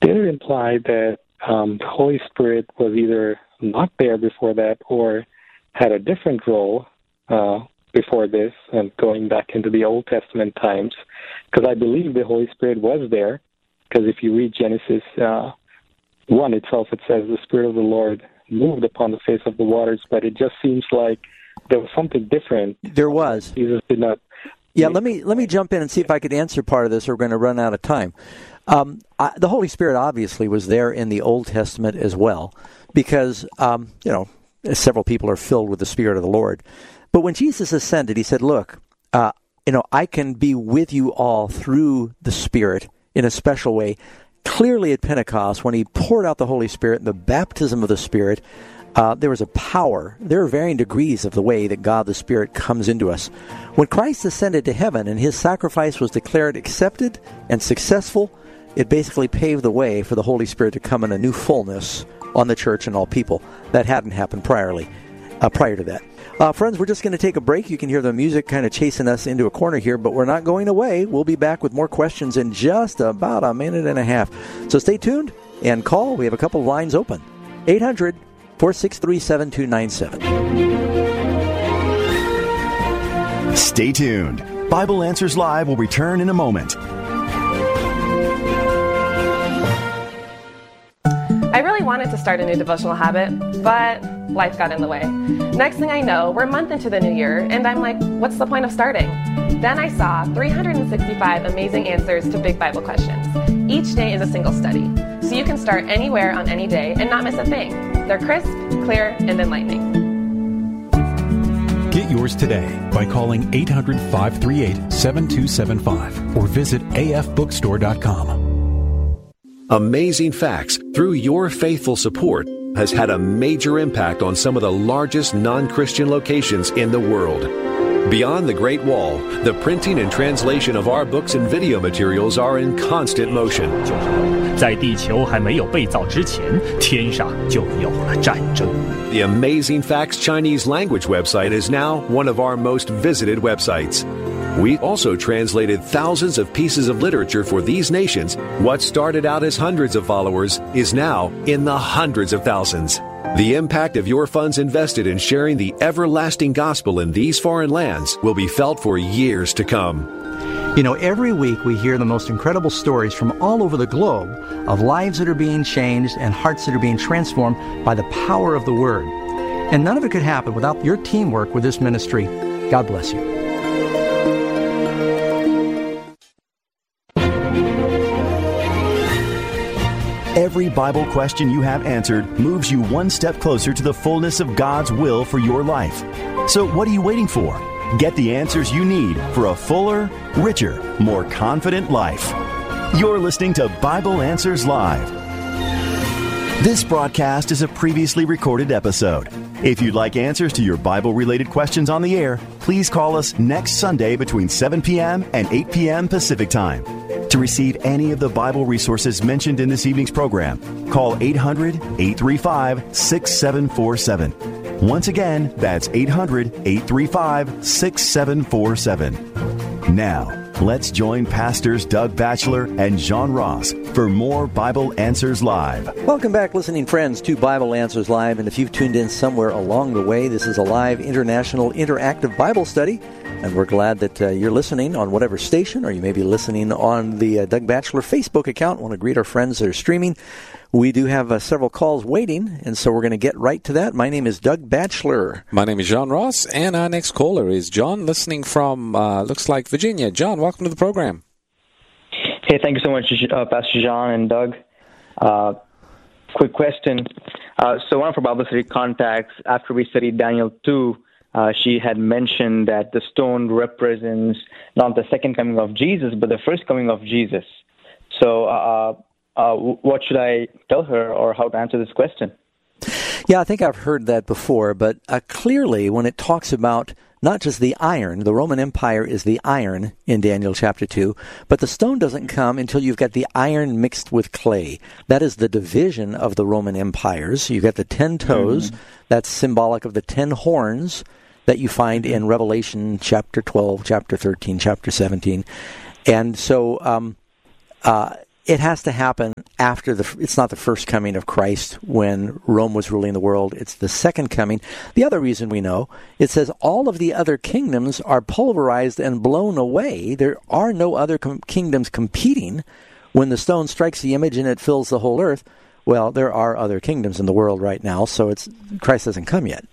did it imply that the Holy Spirit was either not there before that or had a different role before this, and going back into the Old Testament times? Because I believe the Holy Spirit was there, because if you read Genesis 1 itself, it says the Spirit of the Lord moved upon the face of the waters, but it just seems like there was something different. There was. Jesus did not. Yeah, let me jump in and see if I could answer part of this, or we're going to run out of time. The Holy Spirit obviously was there in the Old Testament as well, because, several people are filled with the Spirit of the Lord. But when Jesus ascended, he said, look, I can be with you all through the Spirit in a special way. Clearly at Pentecost, when he poured out the Holy Spirit, the baptism of the Spirit, there was a power. There are varying degrees of the way that God the Spirit comes into us. When Christ ascended to heaven and his sacrifice was declared accepted and successful, it basically paved the way for the Holy Spirit to come in a new fullness on the church and all people. That hadn't happened prior to that. Friends, we're just going to take a break. You can hear the music kind of chasing us into a corner here, but we're not going away. We'll be back with more questions in just about a minute and a half. So stay tuned and call. We have a couple of lines open. 800-463-7297. Stay tuned. Bible Answers Live will return in a moment. I really wanted to start a new devotional habit, but life got in the way. Next thing I know, we're a month into the new year, and I'm like, what's the point of starting? Then I saw 365 amazing answers to big Bible questions. Each day is a single study, so you can start anywhere on any day and not miss a thing. They're crisp, clear, and enlightening. Get yours today by calling 800-538-7275 or visit afbookstore.com. Amazing Facts, through your faithful support, has had a major impact on some of the largest non-Christian locations in the world. Beyond the Great Wall, the printing and translation of our books and video materials are in constant motion. 在地球还没有被造之前，天上就有了战争。 The Amazing Facts Chinese language website is now one of our most visited websites. We also translated thousands of pieces of literature for these nations. What started out as hundreds of followers is now in the hundreds of thousands. The impact of your funds invested in sharing the everlasting gospel in these foreign lands will be felt for years to come. Every week we hear the most incredible stories from all over the globe of lives that are being changed and hearts that are being transformed by the power of the Word. And none of it could happen without your teamwork with this ministry. God bless you. Every Bible question you have answered moves you one step closer to the fullness of God's will for your life. So what are you waiting for? Get the answers you need for a fuller, richer, more confident life. You're listening to Bible Answers Live. This broadcast is a previously recorded episode. If you'd like answers to your Bible-related questions on the air, please call us next Sunday between 7 p.m. and 8 p.m. Pacific Time. To receive any of the Bible resources mentioned in this evening's program, call 800-835-6747. Once again, that's 800-835-6747. Now, let's join Pastors Doug Batchelor and John Ross for more Bible Answers Live. Welcome back, listening friends, to Bible Answers Live. And if you've tuned in somewhere along the way, this is a live international interactive Bible study. And we're glad that you're listening on whatever station, or you may be listening on the Doug Batchelor Facebook account. I want to greet our friends that are streaming. We do have several calls waiting, and so we're going to get right to that. My name is Doug Batchelor. My name is John Ross, and our next caller is John, listening from, looks like Virginia. John, welcome to the program. Hey, thank you so much, Pastor John and Doug. Quick question. So one of our Bible study contacts, after we studied Daniel 2, she had mentioned that the stone represents not the second coming of Jesus, but the first coming of Jesus. So what should I tell her, or how to answer this question? Yeah, I think I've heard that before, but clearly when it talks about not just the iron, the Roman Empire is the iron in Daniel chapter 2, but the stone doesn't come until you've got the iron mixed with clay. That is the division of the Roman empires. You've got the 10 toes, that's symbolic of the 10 horns that you find in Revelation chapter 12, chapter 13, chapter 17. And so it has to happen it's not the first coming of Christ when Rome was ruling the world. It's the second coming. The other reason we know, it says all of the other kingdoms are pulverized and blown away. There are no other kingdoms competing. When the stone strikes the image and it fills the whole earth, well, there are other kingdoms in the world right now, so Christ hasn't come yet.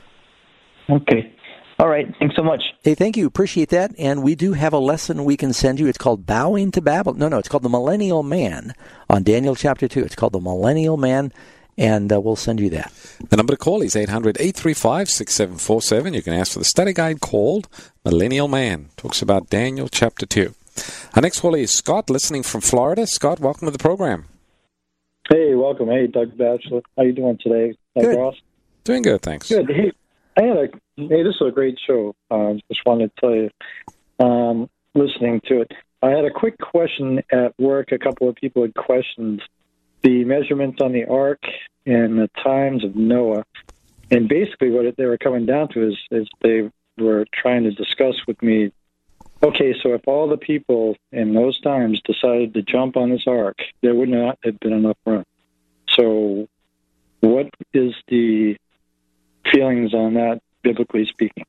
Okay. All right. Thanks so much. Hey, thank you. Appreciate that. And we do have a lesson we can send you. It's called Bowing to Babel. No, it's called The Millennial Man on Daniel chapter 2. It's called The Millennial Man, and we'll send you that. The number to call is 800-835-6747. You can ask for the study guide called Millennial Man. Talks about Daniel chapter 2. Our next caller is Scott, listening from Florida. Scott, welcome to the program. Hey, welcome. Hey, Doug Batchelor. How you doing today, Good. Ross? Doing good, thanks. Good. Hey, this is a great show. Just wanted to tell you, listening to it. I had a quick question at work. A couple of people had questioned the measurements on the ark and the times of Noah. And basically what they were coming down to is they were trying to discuss with me, okay, so if all the people in those times decided to jump on this ark, there would not have been enough room. So what is the feelings on that, biblically speaking?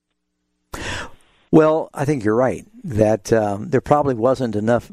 Well, I think you're right, that there probably wasn't enough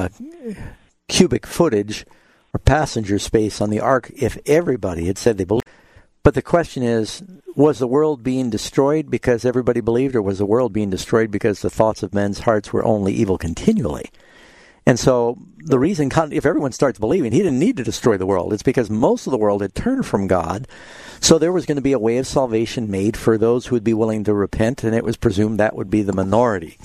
cubic footage or passenger space on the ark if everybody had said they believed. But the question is, was the world being destroyed because everybody believed, or was the world being destroyed because the thoughts of men's hearts were only evil continually? And so the reason, if everyone starts believing, he didn't need to destroy the world. It's because most of the world had turned from God. So there was going to be a way of salvation made for those who would be willing to repent, and it was presumed that would be the minority.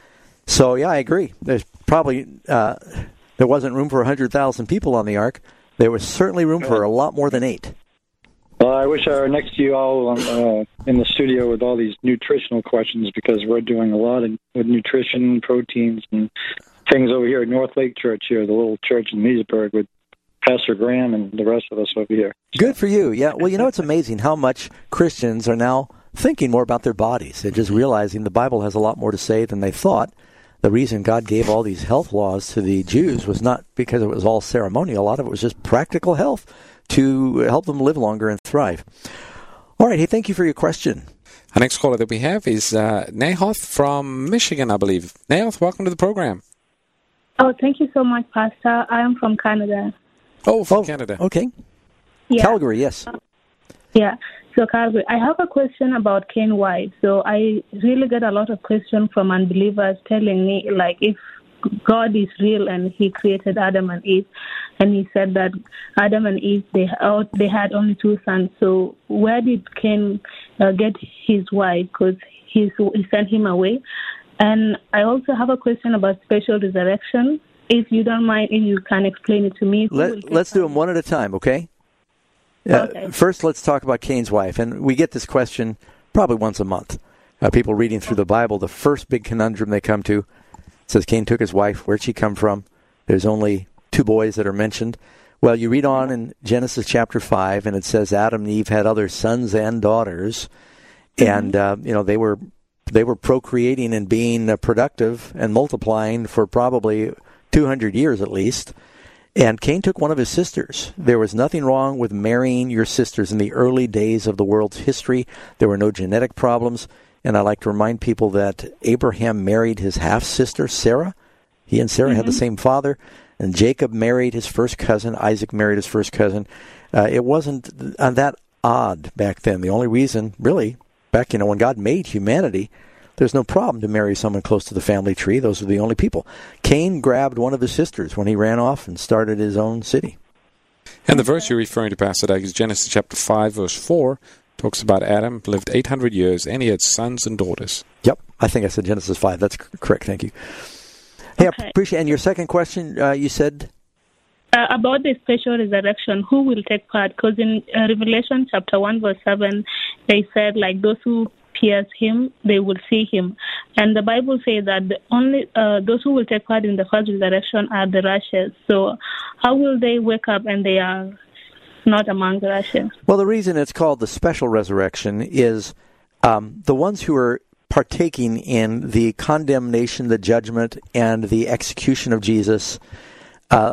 So, yeah, I agree. There's probably, there wasn't room for 100,000 people on the ark. There was certainly room for a lot more than 8. Well, I wish I were next to you all in the studio with all these nutritional questions, because we're doing a lot with nutrition, proteins, and things over here at North Lake Church here, the little church in Leesburg, with Pastor Graham and the rest of us over here. Good for you. Yeah, well, it's amazing how much Christians are now thinking more about their bodies. They're just realizing the Bible has a lot more to say than they thought. The reason God gave all these health laws to the Jews was not because it was all ceremonial. A lot of it was just practical health to help them live longer and thrive. All right, hey, thank you for your question. Our next caller that we have is Nahoth from Michigan, I believe. Nahoth, welcome to the program. Oh, thank you so much, Pastor. I am from Canada. Oh, from Canada. Okay. Yeah. Calgary, yes. Yeah. So, Calgary, I have a question about Cain's wife. So I really get a lot of questions from unbelievers telling me, like, if God is real and he created Adam and Eve, and he said that Adam and Eve, they had only 2 sons. So where did Cain get his wife? Because he sent him away. And I also have a question about special resurrection. If you don't mind, if you can explain it to me. Let's do them one at a time, okay? Okay. First, let's talk about Cain's wife. And we get this question probably once a month. People reading through the Bible, the first big conundrum they come to says Cain took his wife. Where'd she come from? There's only 2 boys that are mentioned. Well, you read on in Genesis chapter 5, and it says Adam and Eve had other sons and daughters. And, they were procreating and being productive and multiplying for probably 200 years at least. And Cain took one of his sisters. There was nothing wrong with marrying your sisters in the early days of the world's history. There were no genetic problems. And I like to remind people that Abraham married his half-sister, Sarah. He and Sarah had the same father. And Jacob married his first cousin. Isaac married his first cousin. It wasn't that odd back then. The only reason, really, back, when God made humanity, there's no problem to marry someone close to the family tree. Those are the only people. Cain grabbed one of his sisters when he ran off and started his own city. And the verse you're referring to, Pastor Doug, is Genesis chapter 5, verse 4. Talks about Adam lived 800 years, and he had sons and daughters. Yep, I think I said Genesis 5. That's correct. Thank you. Hey, Okay. I appreciate. And your second question, you said? About the special resurrection, who will take part? Because in Revelation chapter 1, verse 7, they said, like, those who pierce him, they will see him. And the Bible says that only those who will take part in the first resurrection are the righteous. So how will they wake up and they are not among the righteous? Well, the reason it's called the special resurrection is the ones who are partaking in the condemnation, the judgment, and the execution of Jesus,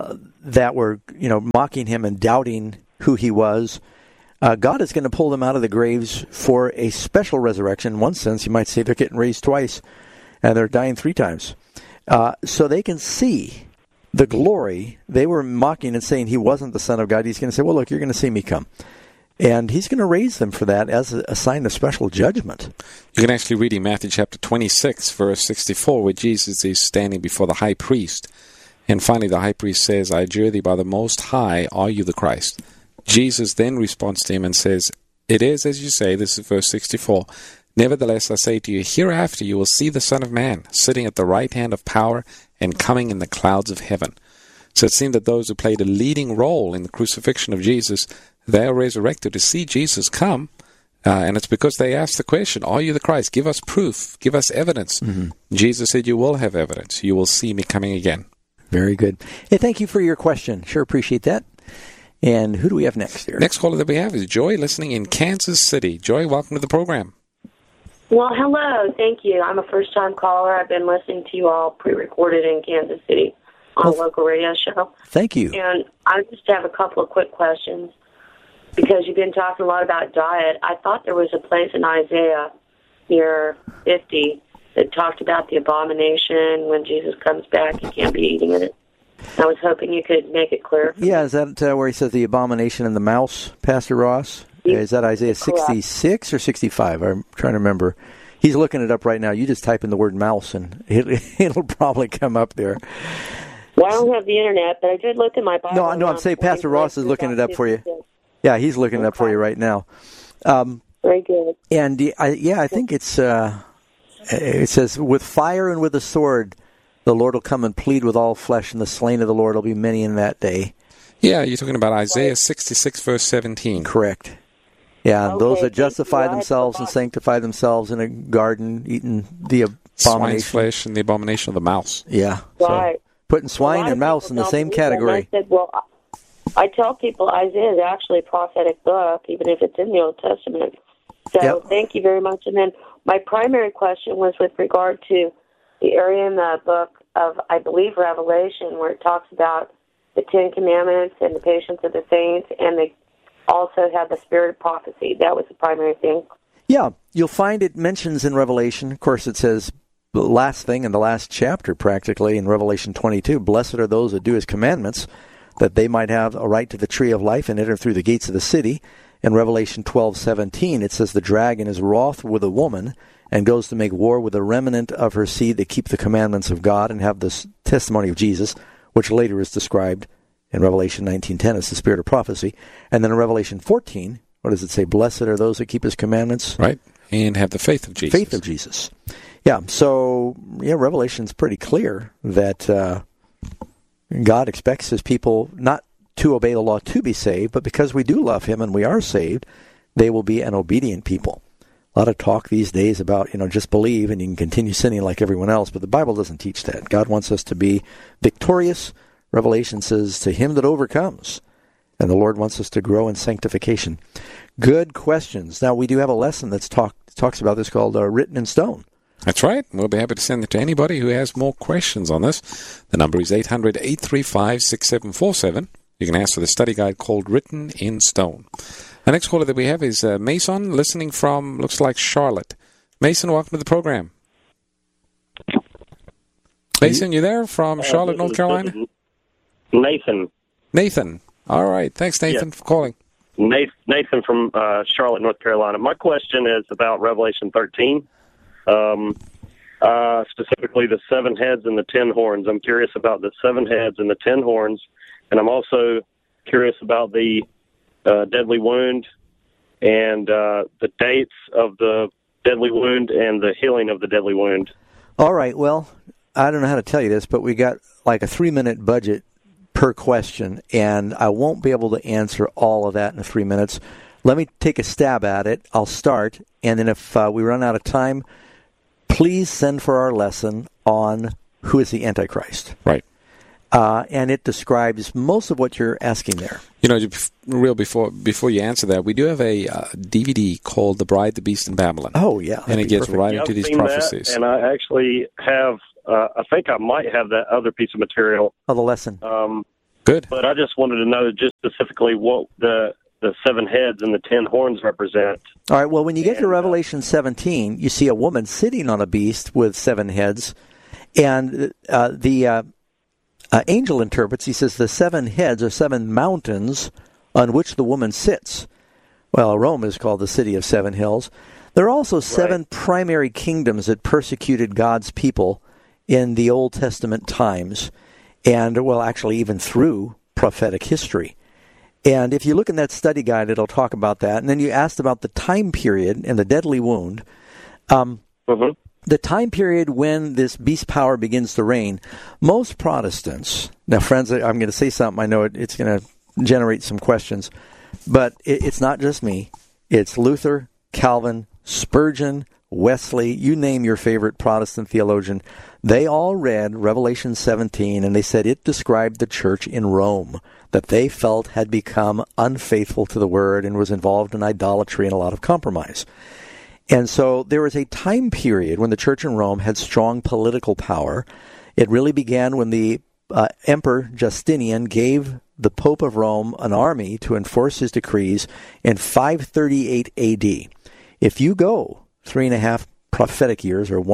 that were, mocking him and doubting who he was, God is going to pull them out of the graves for a special resurrection. In one sense, you might say they're getting raised twice, and they're dying 3 times. So they can see the glory. They were mocking and saying he wasn't the Son of God. He's going to say, well, look, you're going to see me come. And he's going to raise them for that as a sign of special judgment. You can actually read in Matthew chapter 26, verse 64, where Jesus is standing before the high priest. And finally, the high priest says, I adjure thee by the Most High, are you the Christ? Jesus then responds to him and says, it is as you say, this is verse 64, nevertheless I say to you, hereafter you will see the Son of Man sitting at the right hand of power and coming in the clouds of heaven. So it seemed that those who played a leading role in the crucifixion of Jesus, they are resurrected to see Jesus come, and it's because they asked the question, are you the Christ? Give us proof. Give us evidence. Mm-hmm. Jesus said, you will have evidence. You will see me coming again. Very good. Hey, thank you for your question. Sure appreciate that. And who do we have next here? Next caller that we have is Joy, listening in Kansas City. Joy, welcome to the program. Well, hello. Thank you. I'm a first-time caller. I've been listening to you all pre-recorded in Kansas City on a local radio show. Thank you. And I just have a couple of quick questions because you've been talking a lot about diet. I thought there was a place in Isaiah near 50 that talked about the abomination when Jesus comes back. You can't be eating it. I was hoping you could make it clear. Yeah, is that where he says the abomination and the mouse, Pastor Ross? Is that Isaiah 66 or 65? I'm trying to remember. He's looking it up right now. You just type in the word mouse, and it'll probably come up there. Well, I don't have the internet, but I did look in my Bible. No, I'm saying Pastor Ross is looking it up for you. Yeah, he's looking it up for you right now. Very good. And I think it says, with fire and with a sword, the Lord will come and plead with all flesh, and the slain of the Lord will be many in that day. Yeah, you're talking about Isaiah 66, verse 17. Correct. Yeah, those that justify themselves and sanctify themselves in a garden, eating the abomination. Swine's flesh and the abomination of the mouse. Yeah. Right. So putting swine and mouse in the same category. I said, well, I tell people Isaiah is actually a prophetic book, even if it's in the Old Testament. So Thank you very much. And then my primary question was with regard to the area in the book of, I believe, Revelation, where it talks about the 10 Commandments and the patience of the saints, and they also have the spirit of prophecy. That was the primary thing. Yeah, you'll find it mentions in Revelation. Of course, it says the last thing in the last chapter, practically, in Revelation 22, blessed are those that do his commandments, that they might have a right to the tree of life and enter through the gates of the city. In Revelation 12:17, it says the dragon is wroth with a woman and goes to make war with the remnant of her seed that keep the commandments of God and have this testimony of Jesus, which later is described in Revelation 19:10 as the spirit of prophecy. And then in Revelation 14, what does it say? Blessed are those that keep his commandments. Right, and have the faith of Jesus. Faith of Jesus. Yeah, so Revelation's pretty clear that God expects his people not to obey the law to be saved, but because we do love him and we are saved, they will be an obedient people. A lot of talk these days about, just believe and you can continue sinning like everyone else, but the Bible doesn't teach that. God wants us to be victorious. Revelation says, to him that overcomes. And the Lord wants us to grow in sanctification. Good questions. Now, we do have a lesson that talks about this called Written in Stone. That's right. We'll be happy to send it to anybody who has more questions on this. The number is 800-835-6747. You can ask for the study guide called Written in Stone. Our next caller that we have is Mason, listening from, looks like Charlotte. Mason, welcome to the program. Mason, you there from Charlotte, North Carolina? Nathan. All right. Thanks, Nathan, for calling. Nathan from Charlotte, North Carolina. My question is about Revelation 13, specifically the 7 heads and the 10 horns. I'm curious about the 7 heads and the 10 horns, and I'm also curious about the deadly wound and the dates of the deadly wound and the healing of the deadly wound. All right. Well, I don't know how to tell you this, but we got like a 3-minute budget per question, and I won't be able to answer all of that in 3 minutes. Let me take a stab at it. I'll start, and then if we run out of time, please send for our lesson on who is the Antichrist. Right. And it describes most of what you're asking there. Before you answer that, we do have a DVD called The Bride, the Beast, and Babylon. Oh, yeah. And it gets right into these prophecies. That, and I actually have, I think I might have that other piece of material. Oh, the lesson. Good. But I just wanted to know just specifically what the 7 heads and the 10 horns represent. All right, well, when you get to Revelation 17, you see a woman sitting on a beast with 7 heads, and the angel interprets, he says, the 7 heads are 7 mountains on which the woman sits. Well, Rome is called the city of 7 hills. There are also 7 primary kingdoms that persecuted God's people in the Old Testament times, and, well, actually even through prophetic history. And if you look in that study guide, it'll talk about that. And then you asked about the time period and the deadly wound. The time period when this beast power begins to reign, most Protestants, now friends, I'm going to say something, I know it's going to generate some questions, but it's not just me. It's Luther, Calvin, Spurgeon, Wesley, you name your favorite Protestant theologian. They all read Revelation 17, and they said it described the church in Rome that they felt had become unfaithful to the word and was involved in idolatry and a lot of compromise. And so there was a time period when the church in Rome had strong political power. It really began when the Emperor Justinian gave the Pope of Rome an army to enforce his decrees in 538 AD. If you go 3.5 prophetic years, or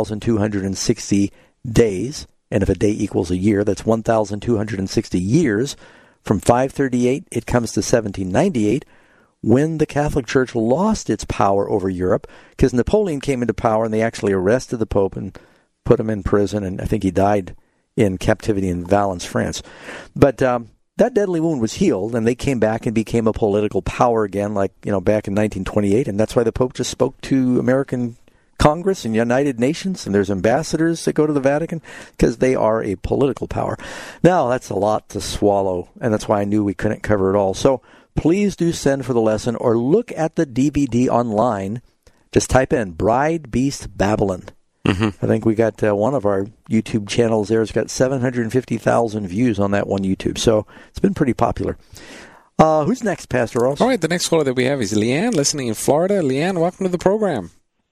1,260 days, and if a day equals a year, that's 1,260 years. From 538, it comes to 1798, when the Catholic Church lost its power over Europe, because Napoleon came into power and they actually arrested the Pope and put him in prison, and I think he died in captivity in Valence, France. But that deadly wound was healed, and they came back and became a political power again, like, back in 1928, and that's why the Pope just spoke to American Congress and United Nations, and there's ambassadors that go to the Vatican, because they are a political power. Now, that's a lot to swallow, and that's why I knew we couldn't cover it all. So please do send for the lesson, or look at the DVD online. Just type in Bride, Beast, Babylon. I think we got one of our YouTube channels there has got 750,000 views on that one YouTube. So it's been pretty popular. Who's next, Pastor Ross? All right, the next caller that we have is Leanne, listening in Florida. Leanne, welcome to the program.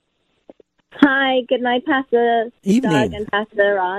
Hi, good night, Pastor Doug and Pastor Ross.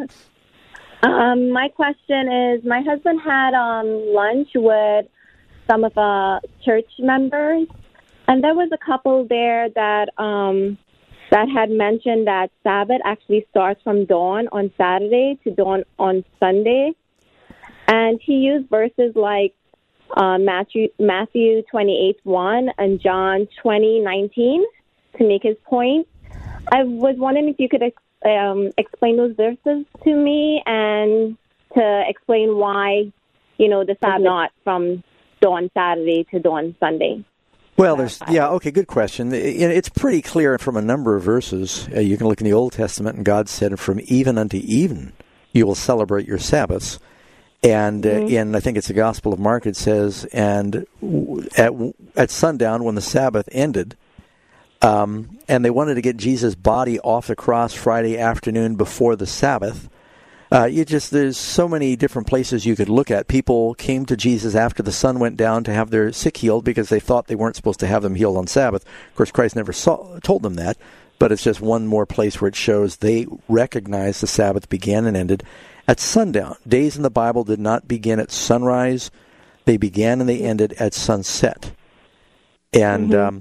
My question is, my husband had lunch with some of our church members, and there was a couple there that had mentioned that Sabbath actually starts from dawn on Saturday to dawn on Sunday. And he used verses like Matthew 28:1 and John 20:19 to make his point. I was wondering if you could explain those verses to me, and to explain why, the Sabbath not from dawn Saturday to dawn Sunday. Well, good question. It's pretty clear from a number of verses. You can look in the Old Testament, and God said, from even unto even you will celebrate your Sabbaths. And in, I think it's the Gospel of Mark, it says, and at sundown when the Sabbath ended, and they wanted to get Jesus' body off the cross Friday afternoon before the Sabbath. There's so many different places you could look at. People came to Jesus after the sun went down to have their sick healed because they thought they weren't supposed to have them healed on Sabbath. Of course, Christ never told them that, but it's just one more place where it shows they recognize the Sabbath began and ended at sundown. Days in the Bible did not begin at sunrise. They began and they ended at sunset. And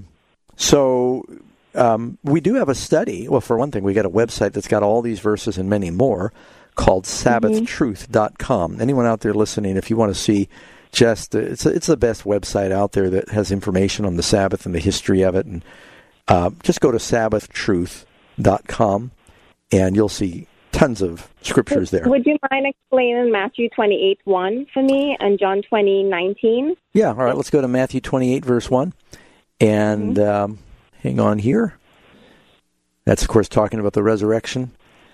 we do have a study. Well, for one thing, we got a website that's got all these verses and many more, called SabbathTruth.com. Anyone out there listening, if you want to see it's the best website out there that has information on the Sabbath and the history of it. And just go to SabbathTruth.com, and you'll see tons of scriptures there. Would you mind explaining Matthew 28:1 for me and John 20:19? Yeah, all right, let's go to Matthew 28, verse 1. And hang on here. That's, of course, talking about the resurrection.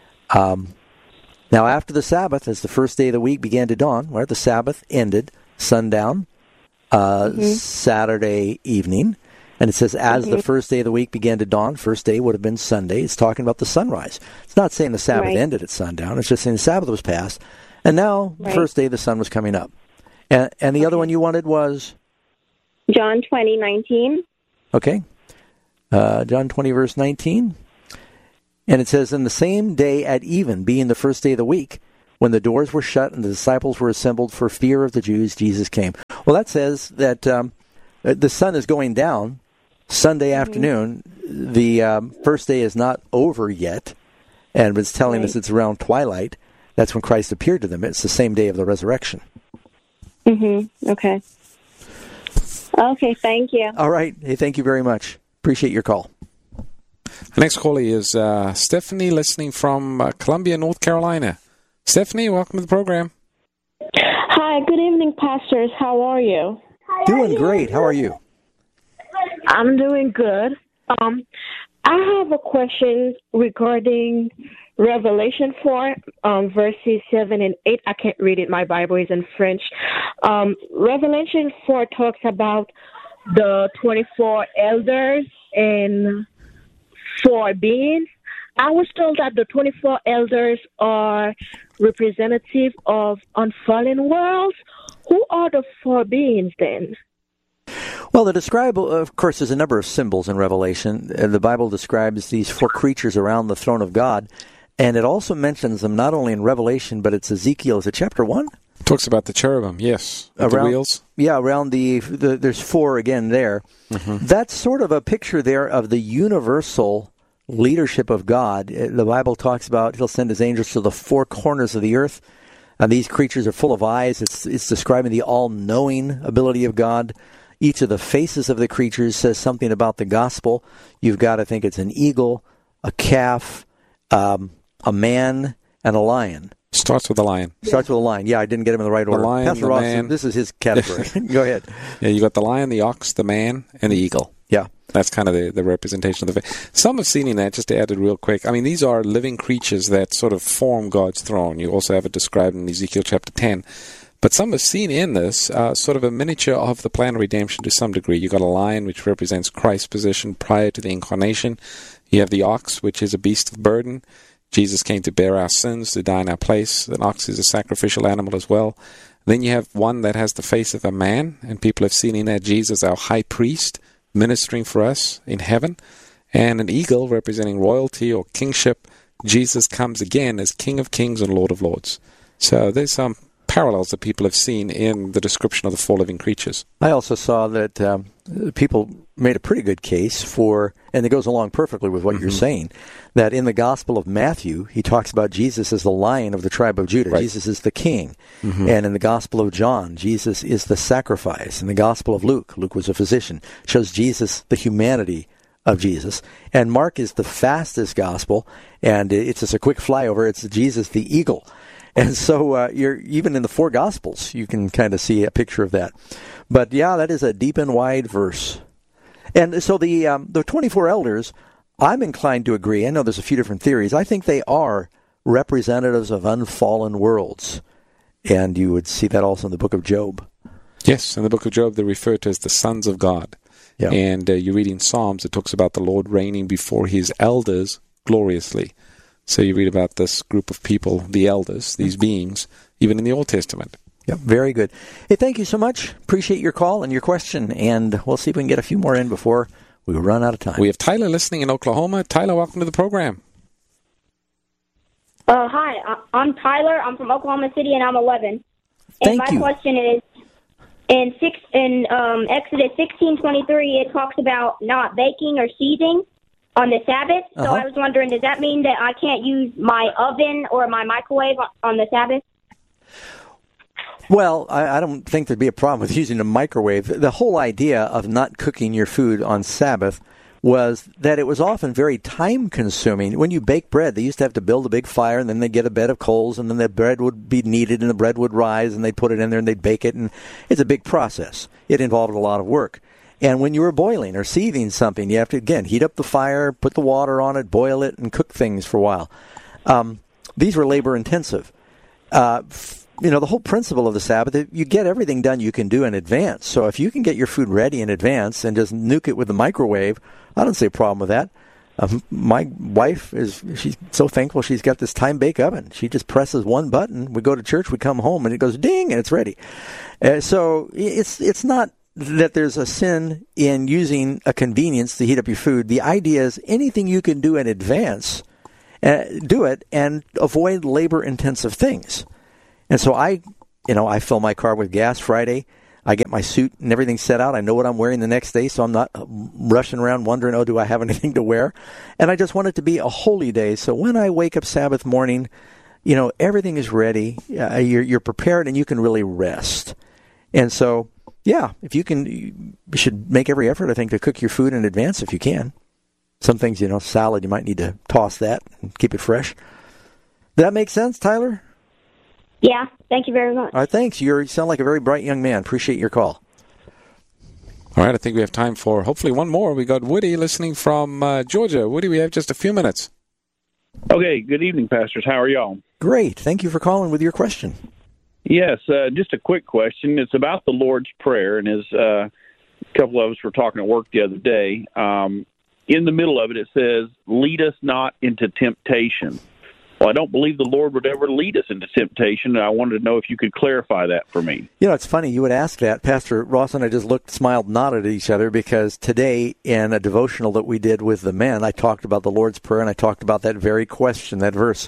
Now, after the Sabbath, as the first day of the week began to dawn, where the Sabbath ended, sundown, Saturday evening, and it says, as the first day of the week began to dawn, first day would have been Sunday. It's talking about the sunrise. It's not saying the Sabbath ended at sundown. It's just saying the Sabbath was past, and now the first day the sun was coming up. And the other one you wanted was? John 20:19. Okay. John 20, verse 19. And it says, in the same day at even, being the first day of the week, when the doors were shut and the disciples were assembled for fear of the Jews, Jesus came. Well, that says that the sun is going down Sunday afternoon. The first day is not over yet, and it's telling us it's around twilight. That's when Christ appeared to them. It's the same day of the resurrection. Okay. Okay, thank you. All right. Hey, thank you very much. Appreciate your call. The next caller is Stephanie, listening from Columbia, North Carolina. Stephanie, welcome to the program. Hi, good evening, pastors. How are you? Doing great. How are you? I'm doing good. I have a question regarding Revelation 4, verses 7 and 8. I can't read it. My Bible is in French. Revelation 4 talks about the 24 elders and 4 beings. I was told that the 24 elders are representative of unfallen worlds. Who are the 4 beings then? Well, of course, there's a number of symbols in Revelation. The Bible describes these 4 creatures around the throne of God, and it also mentions them not only in Revelation, but it's Ezekiel. Is it chapter 1? It talks about the cherubim, yes. Around the wheels? Yeah, around there's 4 again there. That's sort of a picture there of the universal leadership of God. The Bible talks about he'll send his angels to the 4 corners of the earth. These creatures are full of eyes. It's describing the all-knowing ability of God. Each of the faces of the creatures says something about the gospel. You've got, I think it's an eagle, a calf, a man, and a lion. Starts with a lion. Starts with a lion. Yeah, I didn't get him in the right order. Lion, Pastor Ross, this is his category. Go ahead. Yeah, you got the lion, the ox, the man, and the eagle. Yeah. That's kind of the representation of the faith. Some have seen in that, just to add it real quick, I mean, these are living creatures that sort of form God's throne. You also have it described in Ezekiel chapter 10. But some have seen in this sort of a miniature of the plan of redemption to some degree. You've got a lion, which represents Christ's position prior to the incarnation. You have the ox, which is a beast of burden. Jesus came to bear our sins, to die in our place. An ox is a sacrificial animal as well. Then you have one that has the face of a man, and people have seen in that Jesus, our high priest, ministering for us in heaven. And an eagle representing royalty or kingship. Jesus comes again as King of Kings and Lord of Lords. So there's some parallels that people have seen in the description of the 4 living creatures. I also saw that people made a pretty good case for, and it goes along perfectly with what you're saying, that in the Gospel of Matthew, he talks about Jesus as the Lion of the tribe of Judah. Right. Jesus is the King. And in the Gospel of John, Jesus is the sacrifice. In the Gospel of Luke was a physician, shows Jesus, the humanity of Jesus. And Mark is the fastest Gospel, and it's just a quick flyover. It's Jesus, the eagle. And so you're even in the 4 Gospels, you can kind of see a picture of that. But yeah, that is a deep and wide verse. And so the 24 elders, I'm inclined to agree. I know there's a few different theories. I think they are representatives of unfallen worlds. And you would see that also in the book of Job. Yes, in the book of Job, they're referred to as the sons of God. Yeah. And you read in Psalms, it talks about the Lord reigning before his elders gloriously. So you read about this group of people, the elders, these beings, even in the Old Testament. Yeah, very good. Hey, thank you so much. Appreciate your call and your question, and we'll see if we can get a few more in before we run out of time. We have Tyler listening in Oklahoma. Tyler, welcome to the program. Hi, I'm Tyler. I'm from Oklahoma City, and I'm 11. And my question is, in Exodus 16:23, it talks about not baking or seething on the Sabbath. So I was wondering, does that mean that I can't use my oven or my microwave on the Sabbath? Well, I don't think there'd be a problem with using a microwave. The whole idea of not cooking your food on Sabbath was that it was often very time-consuming. When you bake bread, they used to have to build a big fire, and then they'd get a bed of coals, and then the bread would be kneaded, and the bread would rise, and they'd put it in there, and they'd bake it, and it's a big process. It involved a lot of work. And when you were boiling or seething something, you have to, again, heat up the fire, put the water on it, boil it, and cook things for a while. These were labor-intensive. The whole principle of the Sabbath, you get everything done you can do in advance. So if you can get your food ready in advance and just nuke it with the microwave, I don't see a problem with that. My wife, she's so thankful she's got this time-bake oven. She just presses one button. We go to church, we come home, and it goes ding, and it's ready. So it's not that there's a sin in using a convenience to heat up your food. The idea is anything you can do in advance, do it, and avoid labor-intensive things. And so I fill my car with gas Friday. I get my suit and everything set out. I know what I'm wearing the next day, so I'm not rushing around wondering, do I have anything to wear? And I just want it to be a holy day. So when I wake up Sabbath morning, everything is ready. You're prepared and you can really rest. And so, if you can, you should make every effort, I think, to cook your food in advance if you can. Some things, salad, you might need to toss that and keep it fresh. Does that make sense, Tyler? Yeah, thank you very much. All right, thanks. You sound like a very bright young man. Appreciate your call. All right, I think we have time for hopefully one more. We got Woody listening from Georgia. Woody, we have just a few minutes. Okay, good evening, pastors. How are y'all? Great. Thank you for calling with your question. Yes, just a quick question. It's about the Lord's Prayer, and as a couple of us were talking at work the other day, in the middle of it says, lead us not into temptation. Well, I don't believe the Lord would ever lead us into temptation, and I wanted to know if you could clarify that for me. It's funny you would ask that. Pastor Ross and I just smiled, nodded at each other, because today in a devotional that we did with the men, I talked about the Lord's Prayer, and I talked about that very question, that verse.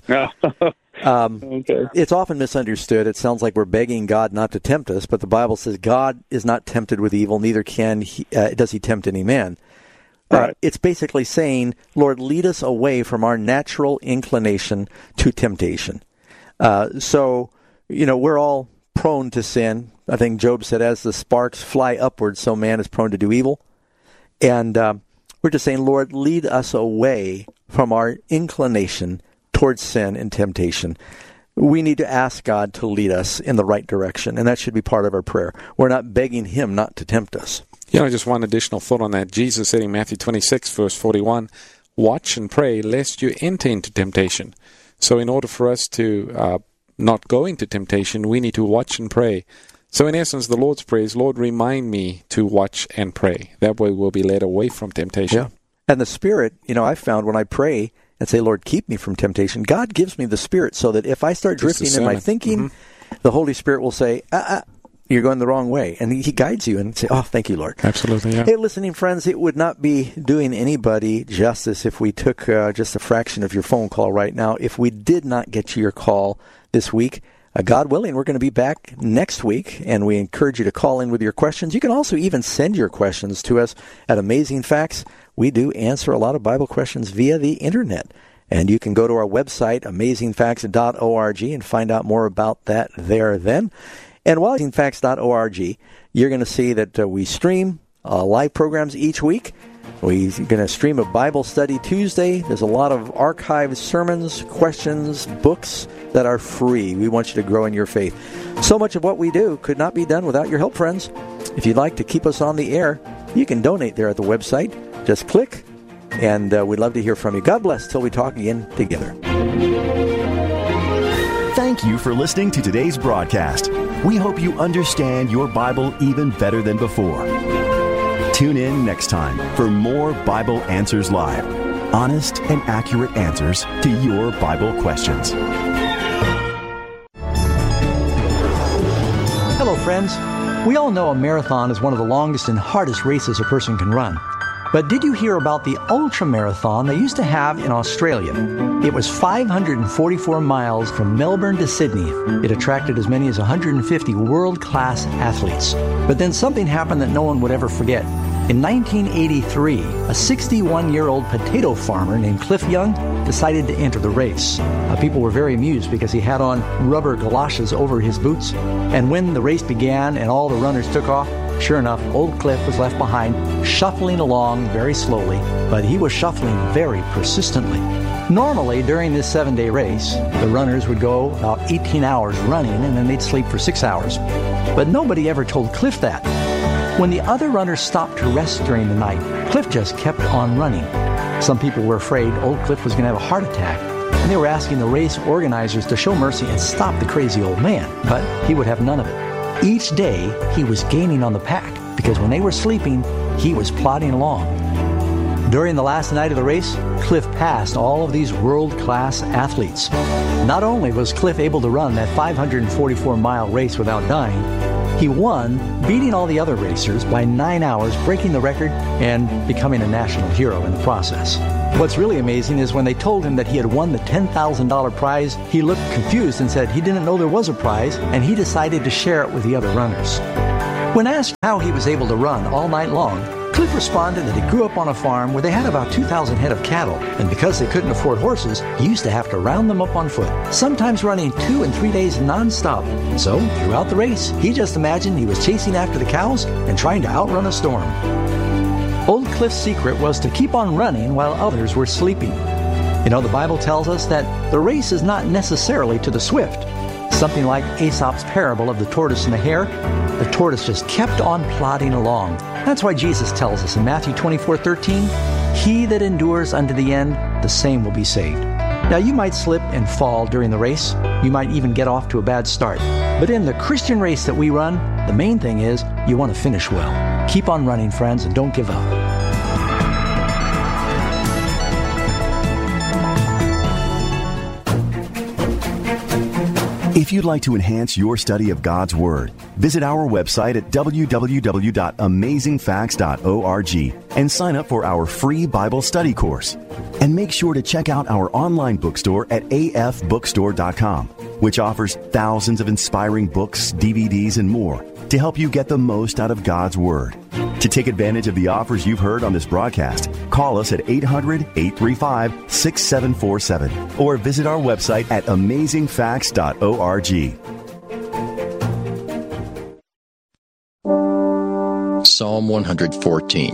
Okay. It's often misunderstood. It sounds like we're begging God not to tempt us, but the Bible says God is not tempted with evil, neither does he tempt any man. Right. It's basically saying, Lord, lead us away from our natural inclination to temptation. So, we're all prone to sin. I think Job said, as the sparks fly upward, so man is prone to do evil. And we're just saying, Lord, lead us away from our inclination towards sin and temptation. We need to ask God to lead us in the right direction, and that should be part of our prayer. We're not begging him not to tempt us. Just one additional thought on that. Jesus said in Matthew 26, verse 41, watch and pray lest you enter into temptation. So in order for us to not go into temptation, we need to watch and pray. So in essence, the Lord's Prayer is, Lord, remind me to watch and pray. That way we'll be led away from temptation. Yeah. And the Spirit, I found when I pray and say, Lord, keep me from temptation, God gives me the Spirit so that if I start drifting in my thinking, the Holy Spirit will say, you're going the wrong way. And he guides you and say, thank you, Lord. Absolutely, yeah. Hey, listening friends, it would not be doing anybody justice if we took just a fraction of your phone call right now. If we did not get to your call this week, God willing, we're going to be back next week, and we encourage you to call in with your questions. You can also even send your questions to us at Amazing Facts. We do answer a lot of Bible questions via the Internet. And you can go to our website, amazingfacts.org, and find out more about that there then. And while amazingfacts.org, you're going to see that we stream live programs each week. We're going to stream a Bible study Tuesday. There's a lot of archived sermons, questions, books that are free. We want you to grow in your faith. So much of what we do could not be done without your help, friends. If you'd like to keep us on the air, you can donate there at the website. Just click, and we'd love to hear from you. God bless till we talk again together. Thank you for listening to today's broadcast. We hope you understand your Bible even better than before. Tune in next time for more Bible Answers Live. Honest and accurate answers to your Bible questions. Hello, friends. We all know a marathon is one of the longest and hardest races a person can run. But did you hear about the ultra marathon they used to have in Australia? It was 544 miles from Melbourne to Sydney. It attracted as many as 150 world-class athletes. But then something happened that no one would ever forget. In 1983, a 61-year-old potato farmer named Cliff Young decided to enter the race. People were very amused because he had on rubber galoshes over his boots. And when the race began and all the runners took off, sure enough, old Cliff was left behind, shuffling along very slowly, but he was shuffling very persistently. Normally, during this 7-day race, the runners would go about 18 hours running and then they'd sleep for 6 hours. But nobody ever told Cliff that. When the other runners stopped to rest during the night, Cliff just kept on running. Some people were afraid old Cliff was going to have a heart attack, and they were asking the race organizers to show mercy and stop the crazy old man, but he would have none of it. Each day, he was gaining on the pack, because when they were sleeping, he was plodding along. During the last night of the race, Cliff passed all of these world-class athletes. Not only was Cliff able to run that 544-mile race without dying, he won, beating all the other racers by 9 hours, breaking the record and becoming a national hero in the process. What's really amazing is when they told him that he had won the $10,000 prize, he looked confused and said he didn't know there was a prize, and he decided to share it with the other runners. When asked how he was able to run all night long, Cliff responded that he grew up on a farm where they had about 2,000 head of cattle, and because they couldn't afford horses, he used to have to round them up on foot, sometimes running 2 and 3 days non-stop. So, throughout the race, he just imagined he was chasing after the cows and trying to outrun a storm. Old Cliff's secret was to keep on running while others were sleeping. You know, the Bible tells us that the race is not necessarily to the swift. Something like Aesop's parable of the tortoise and the hare, the tortoise just kept on plodding along. That's why Jesus tells us in Matthew 24:13, "He that endures unto the end, the same will be saved." Now, you might slip and fall during the race. You might even get off to a bad start. But in the Christian race that we run, the main thing is you want to finish well. Keep on running, friends, and don't give up. If you'd like to enhance your study of God's Word, visit our website at www.amazingfacts.org and sign up for our free Bible study course. And make sure to check out our online bookstore at afbookstore.com, which offers thousands of inspiring books, DVDs, and more to help you get the most out of God's Word. To take advantage of the offers you've heard on this broadcast, call us at 800-835-6747 or visit our website at amazingfacts.org. Psalm 114.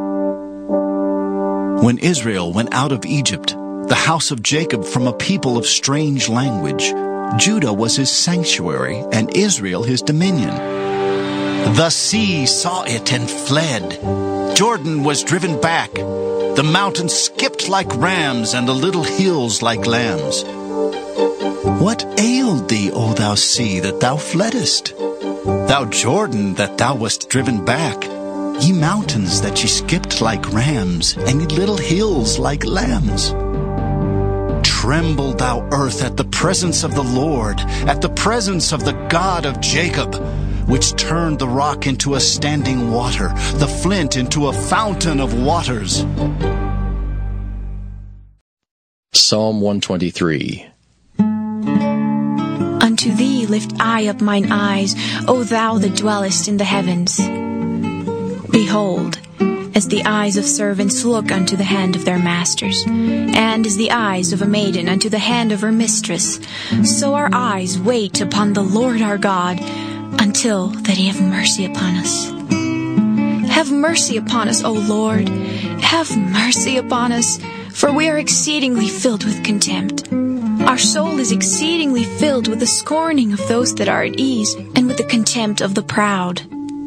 When Israel went out of Egypt, the house of Jacob from a people of strange language, Judah was his sanctuary and Israel his dominion. The sea saw it and fled. Jordan was driven back. The mountains skipped like rams and the little hills like lambs. What ailed thee, O thou sea, that thou fleddest? Thou Jordan, that thou wast driven back? Ye mountains, that ye skipped like rams, and ye little hills like lambs. Tremble, thou earth, at the presence of the Lord, at the presence of the God of Jacob, which turned the rock into a standing water, the flint into a fountain of waters. Psalm 123. Unto thee lift I up mine eyes, O thou that dwellest in the heavens. Behold, as the eyes of servants look unto the hand of their masters, and as the eyes of a maiden unto the hand of her mistress, so our eyes wait upon the Lord our God, until that he have mercy upon us. Have mercy upon us, O Lord. Have mercy upon us, for we are exceedingly filled with contempt. Our soul is exceedingly filled with the scorning of those that are at ease, and with the contempt of the proud.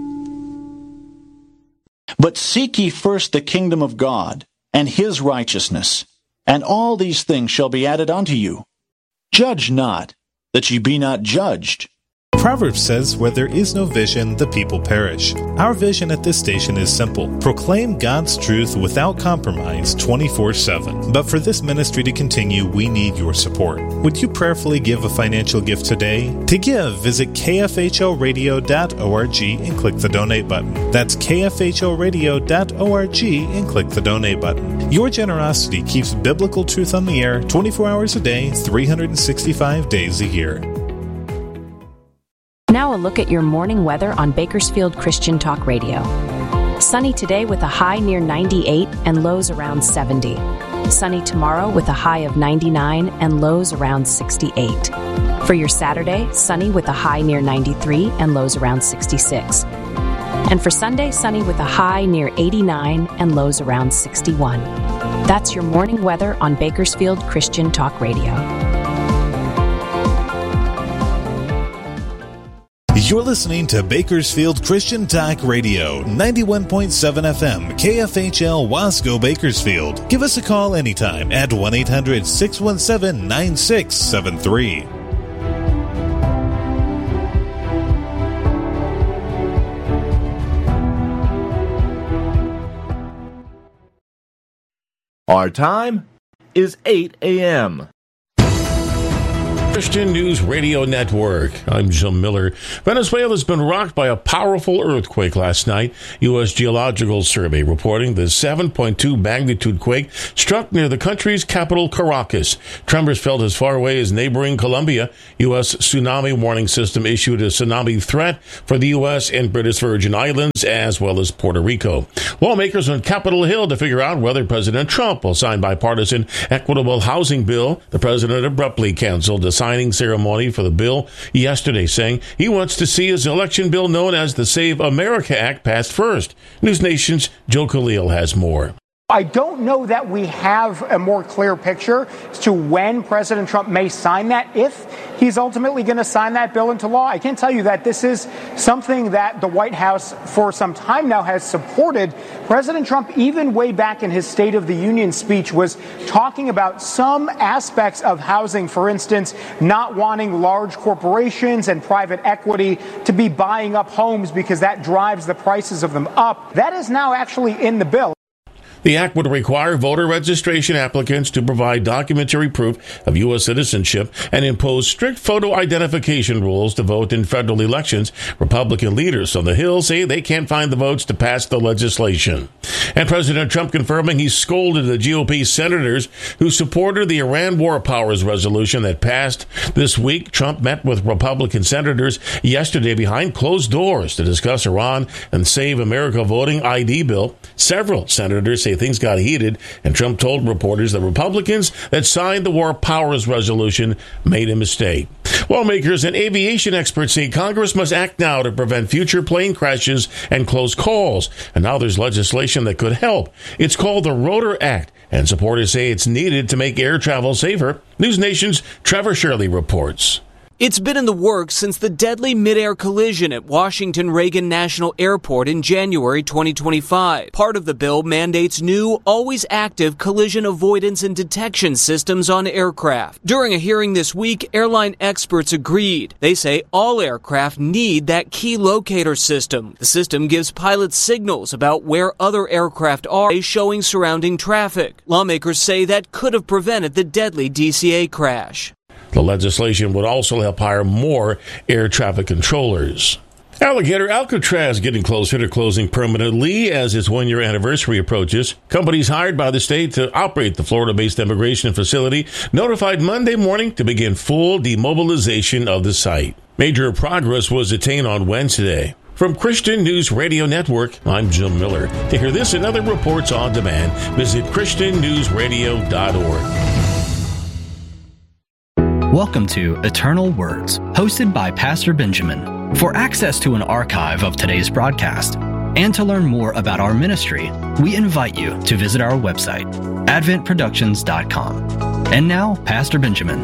But seek ye first the kingdom of God, and his righteousness, and all these things shall be added unto you. Judge not, that ye be not judged. Proverbs says, where there is no vision, the people perish. Our vision at this station is simple. Proclaim God's truth without compromise 24/7. But for this ministry to continue, we need your support. Would you prayerfully give a financial gift today? To give, visit kfhoradio.org and click the donate button. That's kfhoradio.org and click the donate button. Your generosity keeps biblical truth on the air 24 hours a day, 365 days a year. Now a look at your morning weather on Bakersfield Christian Talk Radio. Sunny today with a high near 98 and lows around 70. Sunny tomorrow with a high of 99 and lows around 68. For your Saturday, sunny with a high near 93 and lows around 66. And for Sunday, sunny with a high near 89 and lows around 61. That's your morning weather on Bakersfield Christian Talk Radio. You're listening to Bakersfield Christian Talk Radio, 91.7 FM, KFHL Wasco, Bakersfield. Give us a call anytime at 1-800-617-9673. Our time is 8 a.m. Christian News Radio Network. I'm Jim Miller. Venezuela's been rocked by a powerful earthquake last night. U.S. Geological Survey reporting the 7.2 magnitude quake struck near the country's capital, Caracas. Tremors felt as far away as neighboring Colombia. U.S. tsunami warning system issued a tsunami threat for the U.S. and British Virgin Islands as well as Puerto Rico. Lawmakers on Capitol Hill to figure out whether President Trump will sign bipartisan equitable housing bill. The president abruptly canceled the signing ceremony for the bill yesterday, saying he wants to see his election bill known as the Save America Act passed first. News Nation's Joe Khalil has more. I don't know that we have a more clear picture as to when President Trump may sign that, if he's ultimately going to sign that bill into law. I can tell you that this is something that the White House for some time now has supported. President Trump, even way back in his State of the Union speech, was talking about some aspects of housing, for instance, not wanting large corporations and private equity to be buying up homes because that drives the prices of them up. That is now actually in the bill. The act would require voter registration applicants to provide documentary proof of U.S. citizenship and impose strict photo identification rules to vote in federal elections. Republican leaders on the Hill say they can't find the votes to pass the legislation. And President Trump confirming he scolded the GOP senators who supported the Iran War Powers resolution that passed this week. Trump met with Republican senators yesterday behind closed doors to discuss Iran and Save America voting ID bill. Several senators say things got heated, and Trump told reporters that Republicans that signed the War Powers resolution made a mistake. Lawmakers and aviation experts say Congress must act now to prevent future plane crashes and close calls. And now there's legislation that could help. It's called the Rotor Act, and supporters say it's needed to make air travel safer. News Nation's Trevor Shirley reports. It's been in the works since the deadly mid-air collision at Washington Reagan National Airport in January 2025. Part of the bill mandates new, always active collision avoidance and detection systems on aircraft. During a hearing this week, airline experts agreed. They say all aircraft need that key locator system. The system gives pilots signals about where other aircraft are, showing surrounding traffic. Lawmakers say that could have prevented the deadly DCA crash. The legislation would also help hire more air traffic controllers. Alligator Alcatraz getting closer to closing permanently as its one-year anniversary approaches. Companies hired by the state to operate the Florida-based immigration facility notified Monday morning to begin full demobilization of the site. Major progress was attained on Wednesday. From Christian News Radio Network, I'm Jim Miller. To hear this and other reports on demand, visit ChristianNewsRadio.org. Welcome to Eternal Words, hosted by Pastor Benjamin. For access to an archive of today's broadcast and to learn more about our ministry, we invite you to visit our website, adventproductions.com. And now, Pastor Benjamin.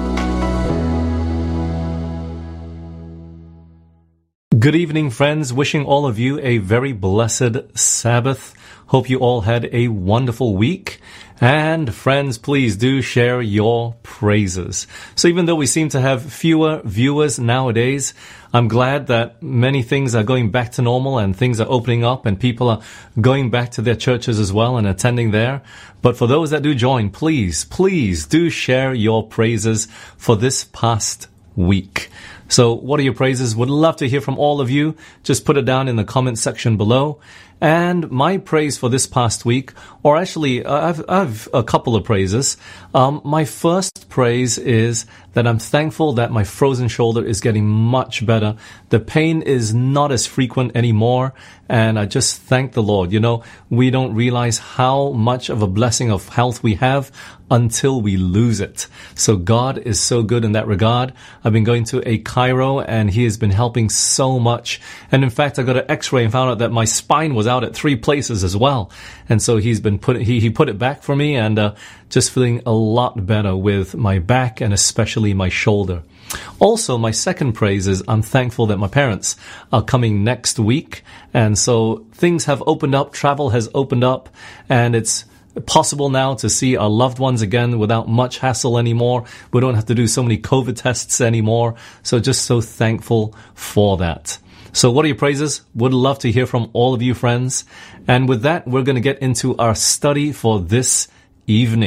Good evening, friends. Wishing all of you a very blessed Sabbath. Hope you all had a wonderful week. And friends, please do share your praises. So even though we seem to have fewer viewers nowadays, I'm glad that many things are going back to normal and things are opening up and people are going back to their churches as well and attending there. But for those that do join, please do share your praises for this past week. So what are your praises? Would love to hear from all of you. Just put it down in the comment section below. And my praise for this past week, or actually, I've a couple of praises. My first praise is that I'm thankful that my frozen shoulder is getting much better. The pain is not as frequent anymore, and I just thank the Lord. You know, we don't realize how much of a blessing of health we have until we lose it. So God is so good in that regard. I've been going to a chiro, and he has been helping so much. And in fact, I got an x-ray and found out that my spine was out at 3 places as well. And so he's been he put it back for me, and just feeling a lot better with my back and especially my shoulder. Also, my second praise is I'm thankful that my parents are coming next week. And so things have opened up, travel has opened up, and it's possible now to see our loved ones again without much hassle anymore. We don't have to do so many COVID tests anymore. So just so thankful for that. So what are your praises? Would love to hear from all of you friends. And with that, we're going to get into our study for this evening.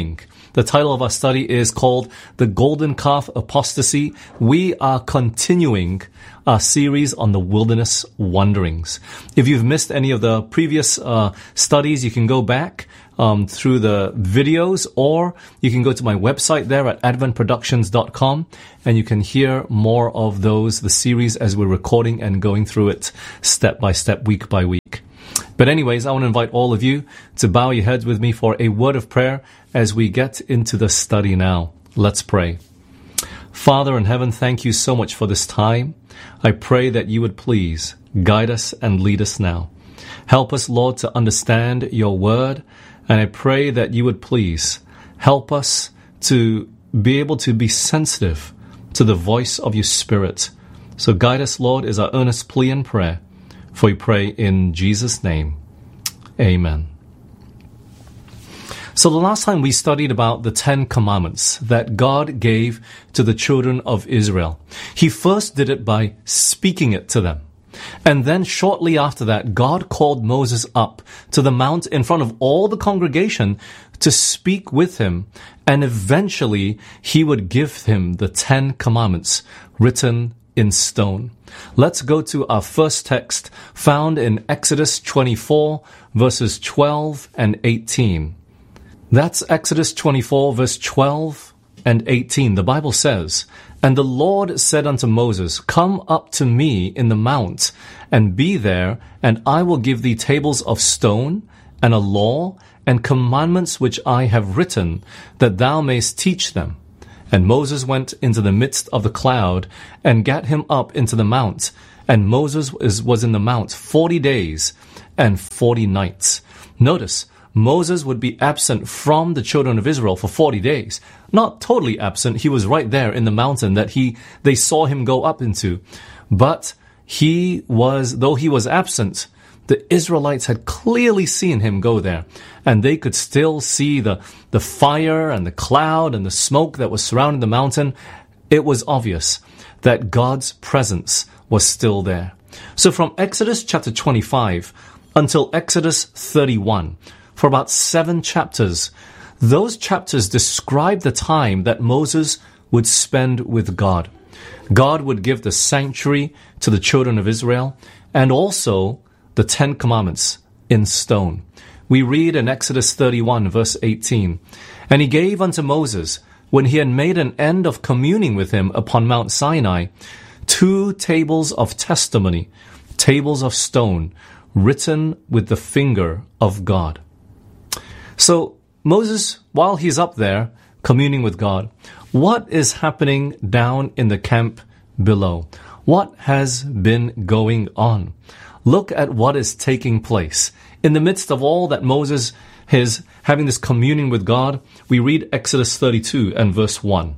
The title of our study is called The Golden Calf Apostasy. We are continuing our series on the wilderness wanderings. If you've missed any of the previous studies, you can go back through the videos, or you can go to my website there at adventproductions.com, and you can hear more of those, the series, as we're recording and going through it step by step, week by week. But anyways, I want to invite all of you to bow your heads with me for a word of prayer as we get into the study now. Let's pray. Father in heaven, thank you so much for this time. I pray that you would please guide us and lead us now. Help us, Lord, to understand your word, and I pray that you would please help us to be able to be sensitive to the voice of your Spirit. So guide us, Lord, is our earnest plea and prayer. For we pray in Jesus' name. Amen. So the last time we studied about the 10 commandments that God gave to the children of Israel. He first did it by speaking it to them. And then shortly after that, God called Moses up to the mount in front of all the congregation to speak with him. And eventually he would give him the 10 commandments written in stone. Let's go to our first text found in Exodus 24, verses 12 and 18. That's Exodus 24, verse 12 and 18. The Bible says, "And the Lord said unto Moses, Come up to me in the mount, and be there, and I will give thee tables of stone, and a law, and commandments which I have written, that thou mayst teach them. And Moses went into the midst of the cloud, and gat him up into the mount. And Moses was in the mount 40 days and 40 nights. Notice, Moses would be absent from the children of Israel for 40 days. Not totally absent. He was right there in the mountain that they saw him go up into. But though he was absent, the Israelites had clearly seen him go there. And they could still see the fire and the cloud and the smoke that was surrounding the mountain. It was obvious that God's presence was still there. So from Exodus chapter 25 until Exodus 31, for about 7 chapters, those chapters describe the time that Moses would spend with God. God would give the sanctuary to the children of Israel, and also the 10 commandments in stone. We read in Exodus 31, verse 18, "And he gave unto Moses, when he had made an end of communing with him upon Mount Sinai, 2 tables of testimony, tables of stone, written with the finger of God." So Moses, while he's up there communing with God, what is happening down in the camp below? What has been going on? Look at what is taking place. In the midst of all that Moses is having this communion with God, we read Exodus 32 and verse 1.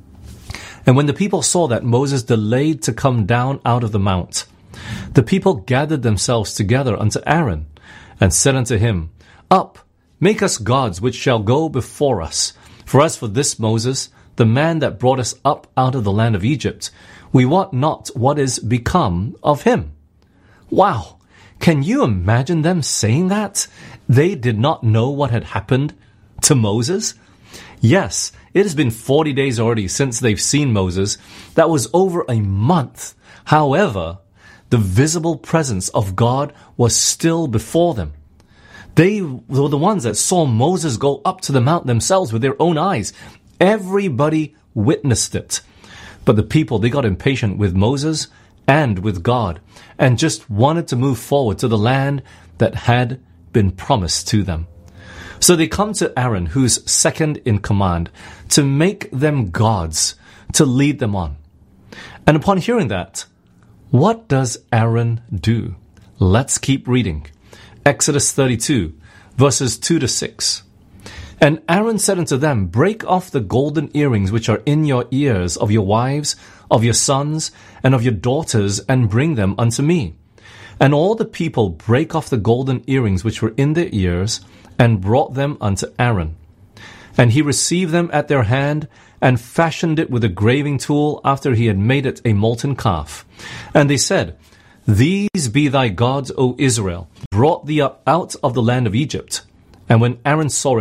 "And when the people saw that Moses delayed to come down out of the mount, the people gathered themselves together unto Aaron, and said unto him, Up, make us gods which shall go before us. For as for this Moses, the man that brought us up out of the land of Egypt, we wot not what is become of him." Wow! Can you imagine them saying that? They did not know what had happened to Moses? Yes, it has been 40 days already since they've seen Moses. That was over a month. However, the visible presence of God was still before them. They were the ones that saw Moses go up to the mount themselves with their own eyes. Everybody witnessed it. But the people, they got impatient with Moses and with God, and just wanted to move forward to the land that had been promised to them. So they come to Aaron, who's second in command, to make them gods, to lead them on. And upon hearing that, what does Aaron do? Let's keep reading. Exodus 32, verses 2 to 6. "And Aaron said unto them, Break off the golden earrings which are in your ears of your wives, of your sons, and of your daughters, and bring them unto me. And all the people brake off the golden earrings which were in their ears, and brought them unto Aaron. And he received them at their hand, and fashioned it with a graving tool after he had made it a molten calf. And they said, These be thy gods, O Israel, brought thee up out of the land of Egypt. And when Aaron saw it,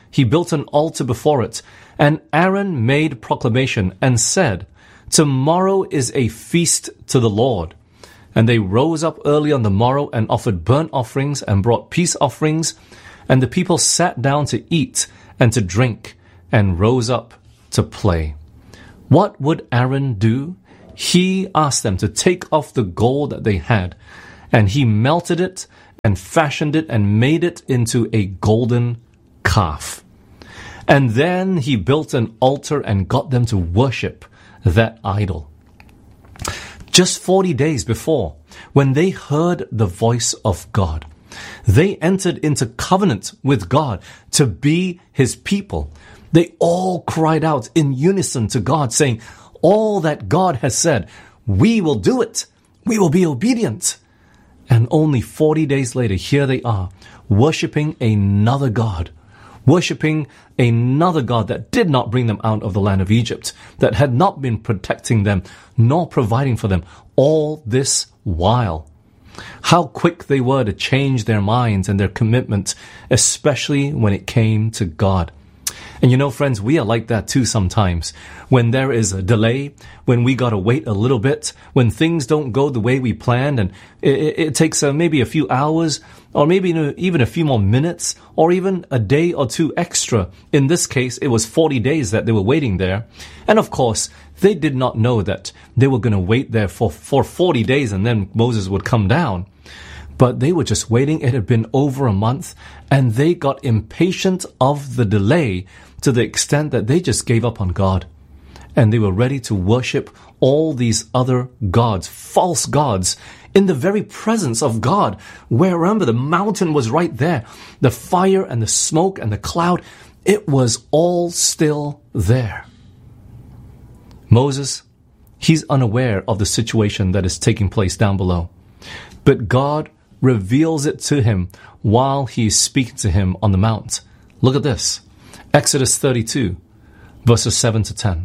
he built an altar before it, and Aaron made proclamation and said, "Tomorrow is a feast to the Lord." And they rose up early on the morrow and offered burnt offerings and brought peace offerings, and the people sat down to eat and to drink and rose up to play. What would Aaron do? He asked them to take off the gold that they had, and he melted it and fashioned it and made it into a golden calf. And then he built an altar and got them to worship that idol. Just 40 days before, when they heard the voice of God, they entered into covenant with God to be his people. They all cried out in unison to God, saying, all that God has said, we will do it. We will be obedient. And only 40 days later, here they are, worshipping another God. Worshipping another God that did not bring them out of the land of Egypt, that had not been protecting them, nor providing for them all this while. How quick they were to change their minds and their commitment, especially when it came to God. And you know, friends, we are like that too sometimes. When there is a delay, when we got to wait a little bit, when things don't go the way we planned, and it takes maybe a few hours, or maybe even a few more minutes, or even a day or two extra. In this case, it was 40 days that they were waiting there. And of course, they did not know that they were going to wait there for 40 days and then Moses would come down. But they were just waiting. It had been over a month, and they got impatient of the delay to the extent that they just gave up on God. And they were ready to worship all these other gods, false gods, in the very presence of God, where, remember, the mountain was right there. The fire and the smoke and the cloud, it was all still there. Moses, he's unaware of the situation that is taking place down below. But God reveals it to him while he is speaking to him on the mount. Look at this. Exodus 32, verses 7 to 10.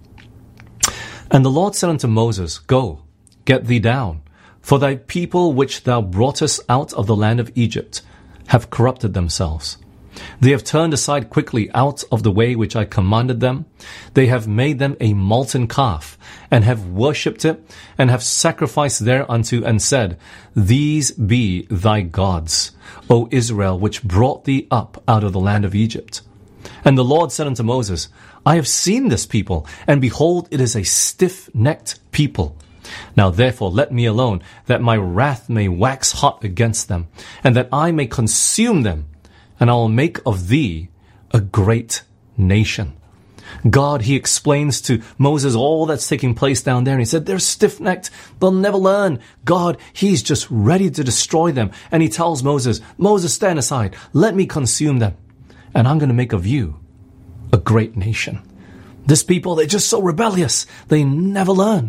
And the Lord said unto Moses, Go, get thee down, for thy people which thou broughtest out of the land of Egypt have corrupted themselves. They have turned aside quickly out of the way which I commanded them. They have made them a molten calf, and have worshipped it, and have sacrificed thereunto, and said, These be thy gods, O Israel, which brought thee up out of the land of Egypt. And the Lord said unto Moses, I have seen this people, and behold, it is a stiff-necked people. Now therefore let me alone, that my wrath may wax hot against them, and that I may consume them, and I will make of thee a great nation. God, he explains to Moses all that's taking place down there. And he said, they're stiff-necked. They'll never learn. God, he's just ready to destroy them. And he tells Moses, Moses, stand aside. Let me consume them. And I'm going to make of you a great nation. This people, they're just so rebellious. They never learn.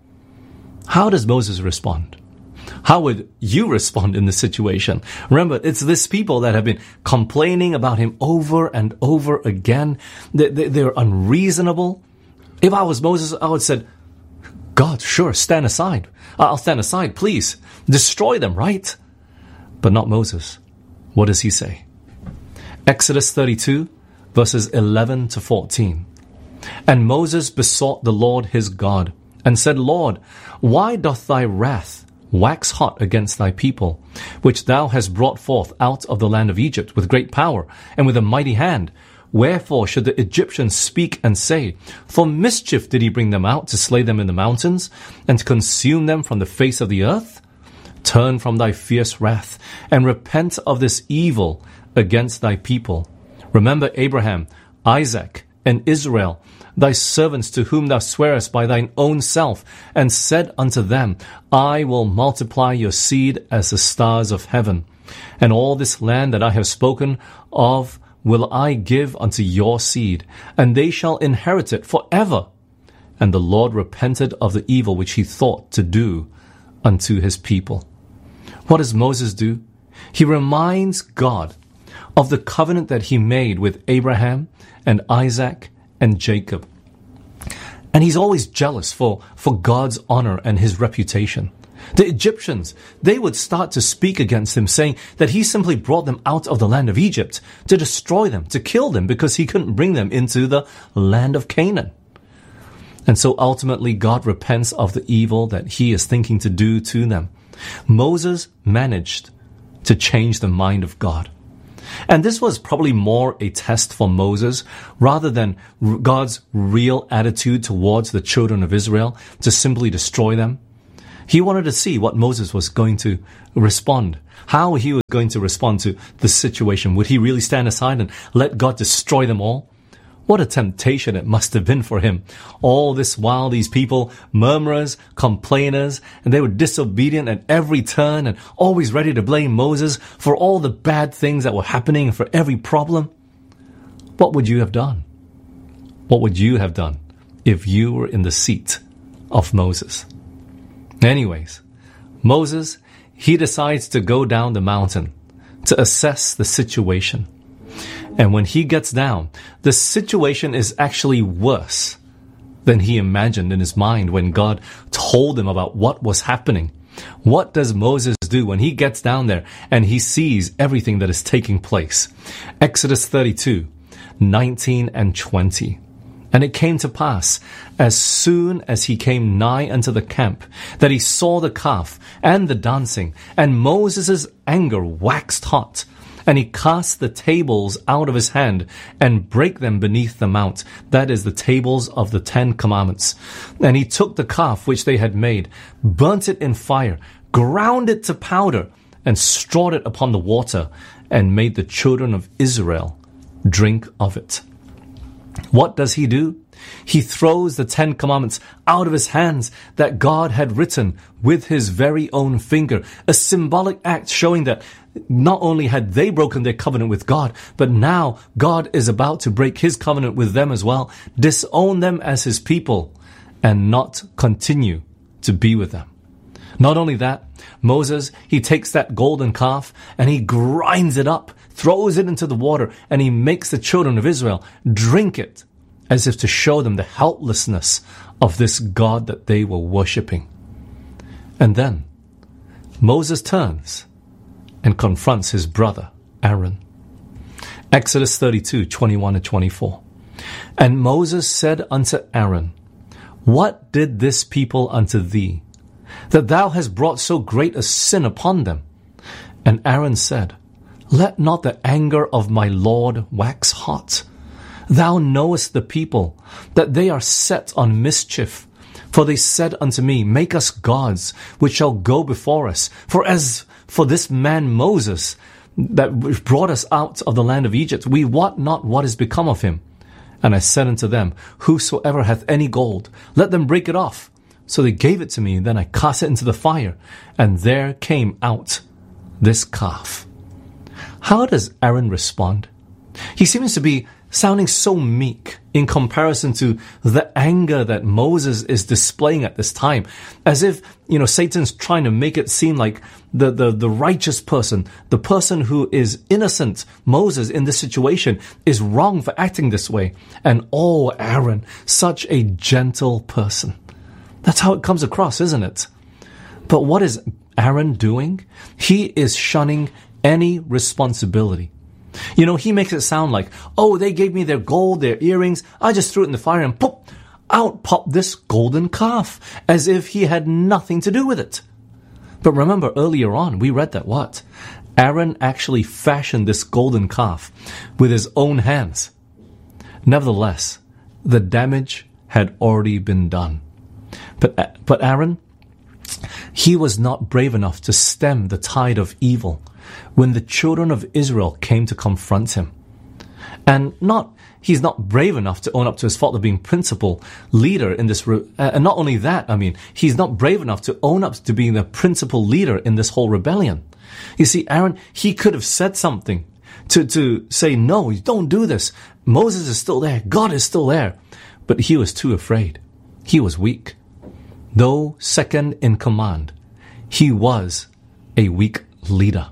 How does Moses respond? How would you respond in this situation? Remember, it's this people that have been complaining about him over and over again. They're unreasonable. If I was Moses, I would have said, God, sure, stand aside. I'll stand aside, please. Destroy them, right? But not Moses. What does he say? Exodus 32, verses 11 to 14. And Moses besought the Lord his God, and said, Lord, why doth thy wrath wax hot against thy people, which thou hast brought forth out of the land of Egypt with great power and with a mighty hand? Wherefore should the Egyptians speak and say, For mischief did he bring them out to slay them in the mountains, and to consume them from the face of the earth? Turn from thy fierce wrath, and repent of this evil against thy people. Remember Abraham, Isaac, and Israel, thy servants, to whom thou swearest by thine own self, and said unto them, I will multiply your seed as the stars of heaven. And all this land that I have spoken of will I give unto your seed, and they shall inherit it forever. And the Lord repented of the evil which he thought to do unto his people. What does Moses do? He reminds God of the covenant that he made with Abraham and Isaac and Jacob. And he's always jealous for God's honor and his reputation. The Egyptians, they would start to speak against him, saying that he simply brought them out of the land of Egypt to destroy them, to kill them, because he couldn't bring them into the land of Canaan. And so ultimately God repents of the evil that he is thinking to do to them. Moses managed to change the mind of God. And this was probably more a test for Moses rather than God's real attitude towards the children of Israel to simply destroy them. He wanted to see what Moses was going to respond, how he was going to respond to the situation. Would he really stand aside and let God destroy them all? What a temptation it must have been for him. All this while, these people, murmurers, complainers, and they were disobedient at every turn and always ready to blame Moses for all the bad things that were happening and for every problem. What would you have done? What would you have done if you were in the seat of Moses? Anyways, Moses, he decides to go down the mountain to assess the situation. And when he gets down, the situation is actually worse than he imagined in his mind when God told him about what was happening. What does Moses do when he gets down there and he sees everything that is taking place? Exodus 32, 19 and 20. And it came to pass, as soon as he came nigh unto the camp, that he saw the calf and the dancing, and Moses' anger waxed hot. And he cast the tables out of his hand and brake them beneath the mount. That is the tables of the 10 commandments. And he took the calf which they had made, burnt it in fire, ground it to powder, and strawed it upon the water, and made the children of Israel drink of it. What does he do? He throws the 10 commandments out of his hands that God had written with his very own finger. A symbolic act showing that not only had they broken their covenant with God, but now God is about to break his covenant with them as well, disown them as his people, and not continue to be with them. Not only that, Moses, he takes that golden calf and he grinds it up, throws it into the water, and he makes the children of Israel drink it, as if to show them the helplessness of this God that they were worshipping. And then Moses turns and confronts his brother Aaron. Exodus 32, 21 and 24. And Moses said unto Aaron, What did this people unto thee, that thou hast brought so great a sin upon them? And Aaron said, Let not the anger of my Lord wax hot. Thou knowest the people, that they are set on mischief. For they said unto me, Make us gods, which shall go before us. For as for this man Moses, that brought us out of the land of Egypt, we wot not what is become of him. And I said unto them, Whosoever hath any gold, let them break it off. So they gave it to me, and then I cast it into the fire, and there came out this calf. How does Aaron respond? He seems to be sounding so meek in comparison to the anger that Moses is displaying at this time. As if, Satan's trying to make it seem like the righteous person, the person who is innocent, Moses in this situation, is wrong for acting this way. And Aaron, such a gentle person. That's how it comes across, isn't it? But what is Aaron doing? He is shunning any responsibility. He makes it sound like, they gave me their gold, their earrings. I just threw it in the fire and poof, out popped this golden calf, as if he had nothing to do with it. But remember, earlier on, we read that what? Aaron actually fashioned this golden calf with his own hands. Nevertheless, the damage had already been done. But Aaron, he was not brave enough to stem the tide of evil when the children of Israel came to confront him. And he's not brave enough to own up to his fault of being principal leader in this. And not only that, he's not brave enough to own up to being the principal leader in this whole rebellion. You see, Aaron, he could have said something to say, no, don't do this. Moses is still there. God is still there. But he was too afraid. He was weak. Though second in command, he was a weak leader.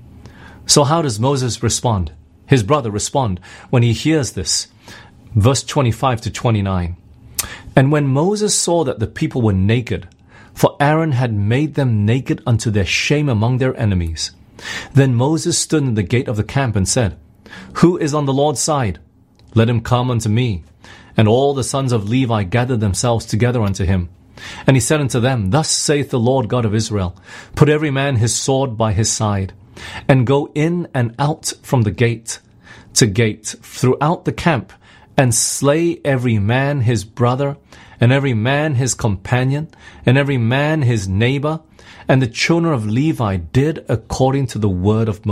So how does Moses respond? His brother respond when he hears this. Verse 25 to 29. And when Moses saw that the people were naked, for Aaron had made them naked unto their shame among their enemies. Then Moses stood in the gate of the camp and said, Who is on the Lord's side? Let him come unto me. And all the sons of Levi gathered themselves together unto him. And he said unto them, Thus saith the Lord God of Israel, Put every man his sword by his side, and go in and out from the gate to gate throughout the camp, and slay every man his brother, and every man his companion, and every man his neighbor. And the children of Levi did according to the word of Moses.